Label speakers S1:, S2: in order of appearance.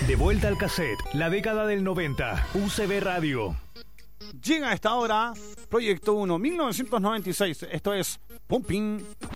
S1: De vuelta al cassette, la década del 90, UCB Radio.
S2: Llega a esta hora, Proyecto 1, 1996. Esto es Pumping